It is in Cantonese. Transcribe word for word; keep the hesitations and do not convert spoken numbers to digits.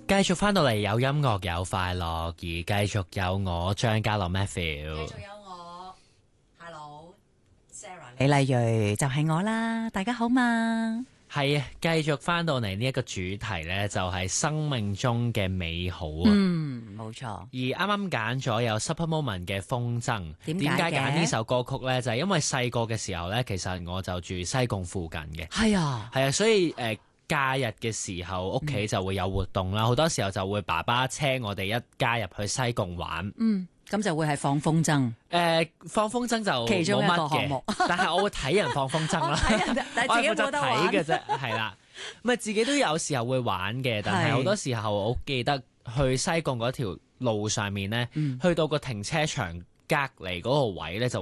繼續翻到嚟有音樂有快樂，而繼續有我張家樂 Matthew， 繼續有我 Hello Sarah 李麗蕊就係我啦，大家好嘛？ 係啊，繼續翻到嚟呢一個主題呢，就係生命中嘅美好啊。 嗯，冇錯。 而啱啱揀咗有 Super Moment 嘅風箏， 點解解揀呢首歌曲呢？就係、因為細個嘅時候呢，其實我就住西貢附近嘅， 係啊， 係啊，所以誒。呃假日嘅時候，屋企就會有活動啦。好、嗯、多時候就會爸爸車我哋一家入去西貢玩。 嗯，咁就會係放風箏。誒、 呃，放風箏就其中一個項目， 但係我會睇人放風箏啦。 但係自己冇得玩嘅啫，係啦。咁啊，自己都有時候會玩嘅，但係好多時候我記得去西貢嗰條路上面咧，嗯、去到個停車場隔離嗰個位咧就。